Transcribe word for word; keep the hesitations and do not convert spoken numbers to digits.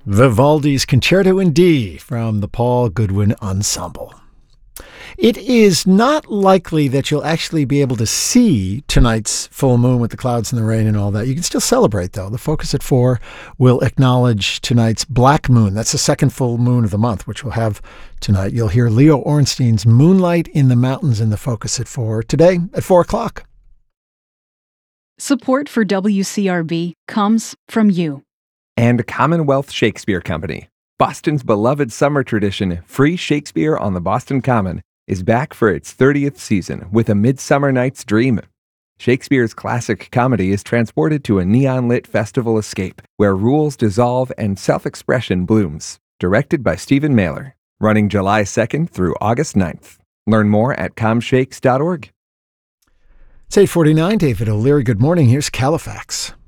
Vivaldi's Concerto in D from the Paul Goodwin Ensemble. It is not likely that you'll actually be able to see tonight's full moon with the clouds and the rain and all that. You can still celebrate, though. The Focus at Four will acknowledge tonight's black moon. That's the second full moon of the month, which we'll have tonight. You'll hear Leo Ornstein's Moonlight in the Mountains in the Focus at Four today at four o'clock. Support for W C R B comes from you. And Commonwealth Shakespeare Company. Boston's beloved summer tradition, Free Shakespeare on the Boston Common, is back for its thirtieth season with A Midsummer Night's Dream. Shakespeare's classic comedy is transported to a neon-lit festival escape where rules dissolve and self-expression blooms. Directed by Stephen Mailer. Running July second through August ninth. Learn more at com shakes dot org. It's eight forty-nine. David O'Leary, good morning. Here's Califax.